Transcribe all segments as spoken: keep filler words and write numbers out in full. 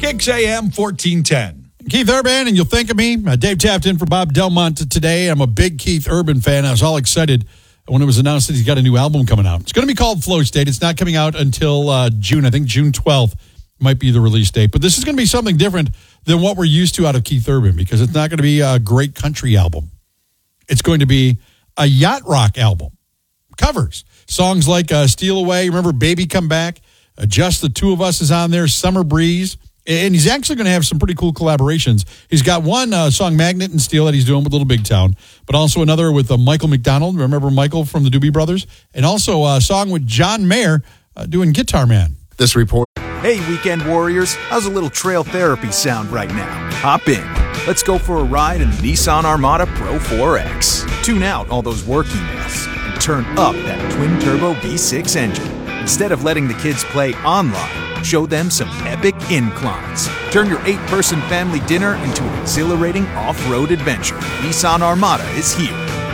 Kicks A M fourteen ten. Keith Urban, and you'll think of me. Uh, Dave tapped in for Bob Delmont today. I'm a big Keith Urban fan. I was all excited when it was announced that he's got a new album coming out. It's going to be called Flow State. It's not coming out until uh, June. I think June twelfth might be the release date. But this is going to be something different than what we're used to out of Keith Urban, because it's not going to be a great country album. It's going to be a yacht rock album. Covers. Songs like uh, Steal Away, remember Baby Come Back? Uh, Just the Two of Us is on there, Summer Breeze. And he's actually going to have some pretty cool collaborations. He's got one uh, song, Magnet and Steel, that he's doing with Little Big Town, but also another with uh, Michael McDonald. Remember Michael from the Doobie Brothers? And also a song with John Mayer uh, doing Guitar Man. This report. Hey, weekend warriors. How's a little trail therapy sound right now? Hop in. Let's go for a ride in the Nissan Armada Pro four X. Tune out all those work emails and turn up that twin-turbo V six engine. Instead of letting the kids play online, show them some epic inclines. Turn your eight-person family dinner into an exhilarating off-road adventure. Nissan Armada is here.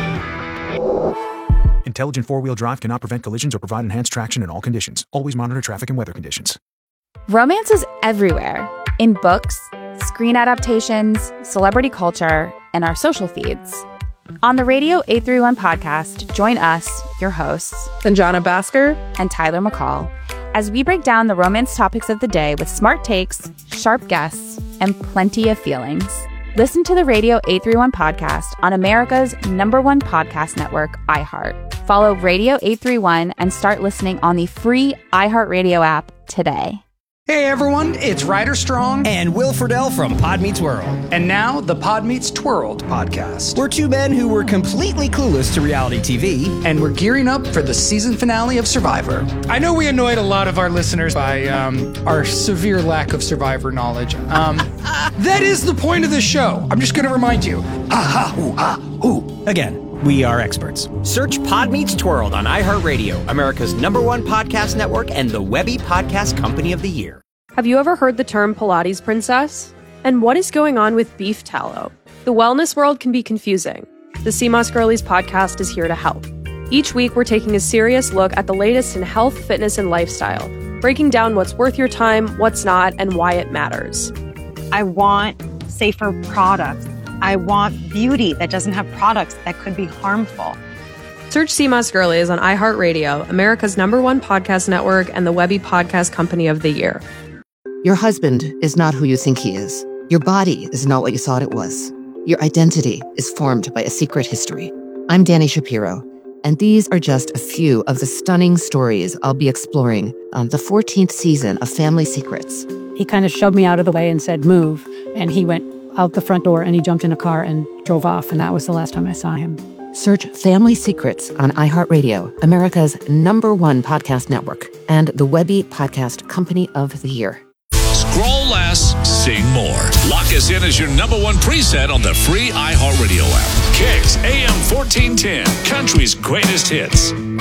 Intelligent four-wheel drive cannot prevent collisions or provide enhanced traction in all conditions. Always monitor traffic and weather conditions. Romance is everywhere. In books, screen adaptations, celebrity culture, and our social feeds. On the Radio eight thirty-one podcast, join us, your hosts, Sanjana Bhaskar and Tyler McCall, as we break down the romance topics of the day with smart takes, sharp guests, and plenty of feelings. Listen to the Radio eight thirty-one podcast on America's number one podcast network, iHeart. Follow Radio eight thirty-one and start listening on the free iHeartRadio app today. Hey everyone, it's Ryder Strong and Will Friedle from Pod Meets World. And now the Pod Meets Twirled podcast. We're two men who were completely clueless to reality T V. And we're gearing up for the season finale of Survivor. I know we annoyed a lot of our listeners by um, our severe lack of Survivor knowledge. Um, that is the point of this show. I'm just going to remind you. Ah, ha, ooh, ah, ooh. Again, we are experts. Search Pod Meets Twirled on iHeartRadio, America's number one podcast network and the Webby Podcast Company of the Year. Have you ever heard the term Pilates princess? And what is going on with beef tallow? The wellness world can be confusing. The C M O S Girlies podcast is here to help. Each week, we're taking a serious look at the latest in health, fitness, and lifestyle, breaking down what's worth your time, what's not, and why it matters. I want safer products. I want beauty that doesn't have products that could be harmful. Search C M O S Girlies on iHeartRadio, America's number one podcast network and the Webby Podcast Company of the Year. Your husband is not who you think he is. Your body is not what you thought it was. Your identity is formed by a secret history. I'm Dani Shapiro, and these are just a few of the stunning stories I'll be exploring on the fourteenth season of Family Secrets. He kind of shoved me out of the way and said, move, and he went out the front door and he jumped in a car and drove off, and that was the last time I saw him. Search Family Secrets on iHeartRadio, America's number one podcast network, and the Webby Podcast Company of the Year. Scroll less, sing more. Lock us in as your number one preset on the free iHeartRadio app. Kicks A M fourteen ten, country's greatest hits.